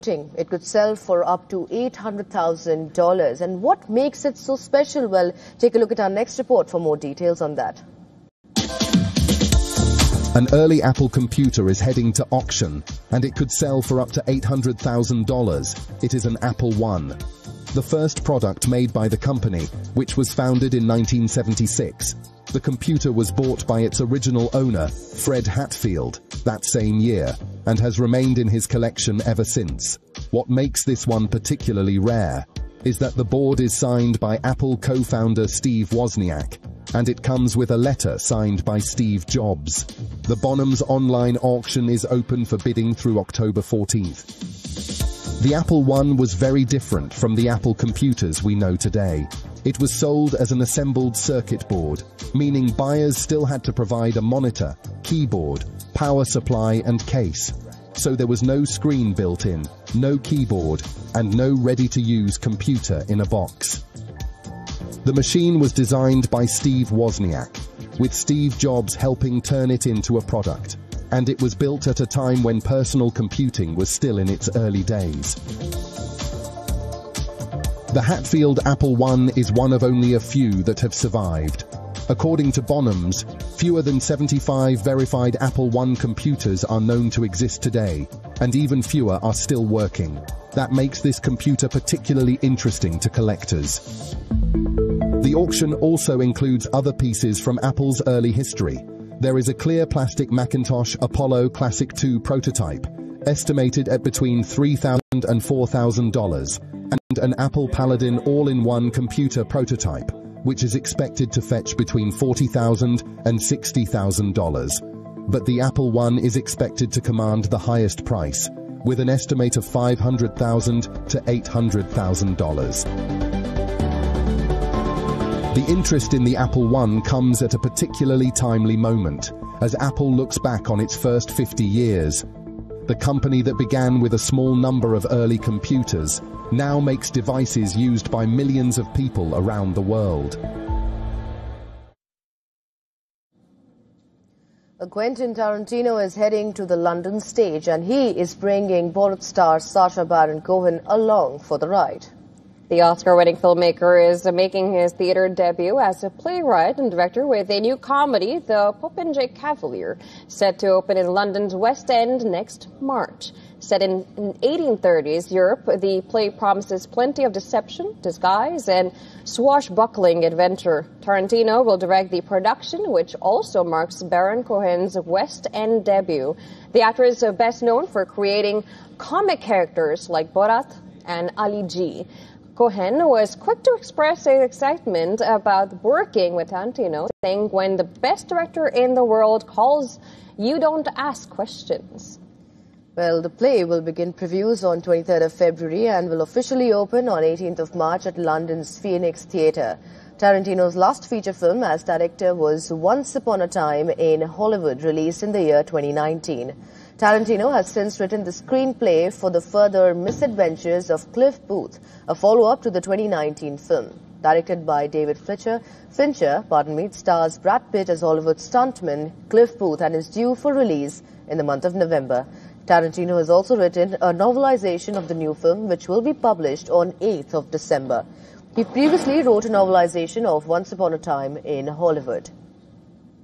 It could sell for up to $800,000. And what makes it so special? Well, take a look at our next report for more details on that. An early Apple computer is heading to auction, and it could sell for up to $800,000. It is an Apple I, the first product made by the company, which was founded in 1976. The computer was bought by its original owner, Fred Hatfield, that same year, and has remained in his collection ever since. What makes this one particularly rare is that the board is signed by Apple co-founder Steve Wozniak, and it comes with a letter signed by Steve Jobs. The Bonhams online auction is open for bidding through October 14th. The Apple I was very different from the Apple computers we know today. It was sold as an assembled circuit board, meaning buyers still had to provide a monitor, keyboard, power supply and case. So there was no screen built in, no keyboard, and no ready-to-use computer in a box. The machine was designed by Steve Wozniak, with Steve Jobs helping turn it into a product, and it was built at a time when personal computing was still in its early days. The Hatfield Apple I is one of only a few that have survived. According to Bonhams, fewer than 75 verified Apple I computers are known to exist today, and even fewer are still working. That makes this computer particularly interesting to collectors. The auction also includes other pieces from Apple's early history. There is a clear plastic Macintosh Apollo Classic II prototype, estimated at between $3,000 and $4,000, and an Apple Paladin all-in-one computer prototype, which is expected to fetch between $40,000 and $60,000. But the Apple I is expected to command the highest price, with an estimate of $500,000 to $800,000. The interest in the Apple I comes at a particularly timely moment, as Apple looks back on its first 50 years. The company that began with a small number of early computers now makes devices used by millions of people around the world. Quentin Tarantino is heading to the London stage, and he is bringing Borat star Sacha Baron Cohen along for the ride. The Oscar-winning filmmaker is making his theater debut as a playwright and director with a new comedy, The Popinjay Cavalier, set to open in London's West End next March. Set in 1830s Europe, the play promises plenty of deception, disguise, and swashbuckling adventure. Tarantino will direct the production, which also marks Baron Cohen's West End debut. The actor is best known for creating comic characters like Borat and Ali G. Cohen was quick to express his excitement about working with Tarantino, saying, "When the best director in the world calls, you don't ask questions." Well, the play will begin previews on 23rd of February and will officially open on 18th of March at London's Phoenix Theatre. Tarantino's last feature film as director was Once Upon a Time in Hollywood, released in the year 2019. Tarantino has since written the screenplay for the further misadventures of Cliff Booth, a follow-up to the 2019 film. Directed by David Fincher, it stars Brad Pitt as Hollywood stuntman Cliff Booth and is due for release in the month of November. Tarantino has also written a novelization of the new film, which will be published on 8th of December. He previously wrote a novelization of Once Upon a Time in Hollywood.